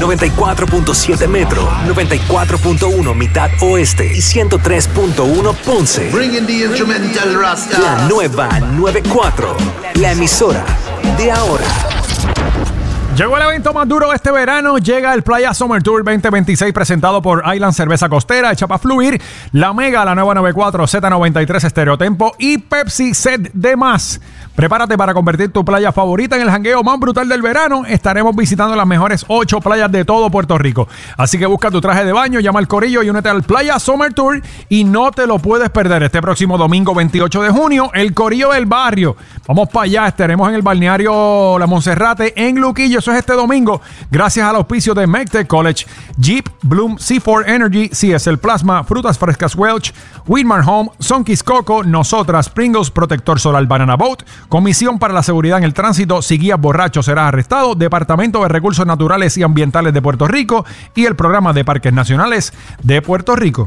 94.7 Metro, 94.1 Mitad Oeste y 103.1 Ponce. Bringing the instrumental Rasta. La nueva 94, la emisora de ahora. Llegó el evento más duro de este verano, llega el Playa Summer Tour 2026 presentado por Island Cerveza Costera, hecha para fluir, La Mega, la nueva 94, Z93 Estereotempo y Pepsi Set de Más. Prepárate para convertir tu playa favorita en el jangueo más brutal del verano. Estaremos visitando las mejores 8 playas de todo Puerto Rico. Así que busca tu traje de baño, llama al corillo y únete al Playa Summer Tour y no te lo puedes perder. Este próximo domingo 28 de junio, el corillo del barrio. Vamos para allá, estaremos en el balneario La Monserrate en Luquillo. Eso es este domingo, gracias al auspicio de MECTEC College, Jeep, Bloom, C4 Energy, CSL Plasma, Frutas Frescas Welch, Widmar Home, Sonkeys Coco, Nosotras, Pringles, Protector Solar Banana Boat, Comisión para la Seguridad en el Tránsito, si guías borracho serás arrestado, Departamento de Recursos Naturales y Ambientales de Puerto Rico y el Programa de Parques Nacionales de Puerto Rico.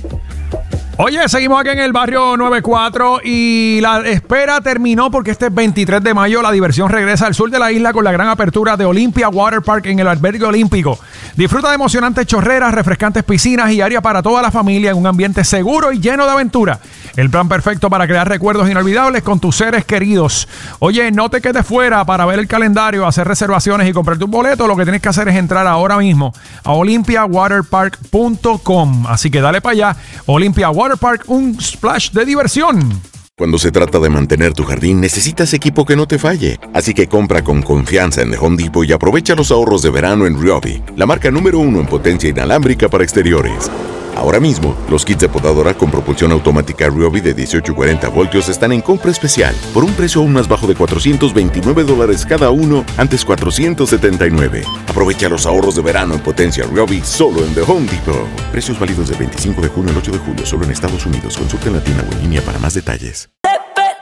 Oye, seguimos aquí en el barrio 94 y la espera terminó porque este 23 de mayo la diversión regresa al sur de la isla con la gran apertura de Olympia Water Park en el Albergue Olímpico. Disfruta de emocionantes chorreras, refrescantes piscinas y área para toda la familia en un ambiente seguro y lleno de aventura. El plan perfecto para crear recuerdos inolvidables con tus seres queridos. Oye, no te quedes fuera para ver el calendario, hacer reservaciones y comprar tu boleto. Lo que tienes que hacer es entrar ahora mismo a olympiawaterpark.com. Así que dale para allá, Olympia Water Park, un splash de diversión. Cuando se trata de mantener tu jardín, necesitas equipo que no te falle. Así que compra con confianza en The Home Depot y aprovecha los ahorros de verano en Ryobi, la marca número 1 en potencia inalámbrica para exteriores. Ahora mismo, los kits de podadora con propulsión automática Ryobi de 18 y 40 voltios están en compra especial por un precio aún más bajo de $429 cada uno, antes $479. Aprovecha los ahorros de verano en potencia Ryobi solo en The Home Depot. Precios válidos del 25 de junio al 8 de julio solo en Estados Unidos. Consulta en la tienda o en línea para más detalles.